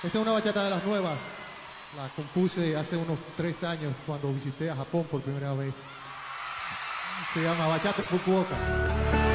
Esta es una bachata de las nuevas. La compuse hace unos 3 años cuando visité a Japón por primera vez. Se llama Bachata Fukuoka.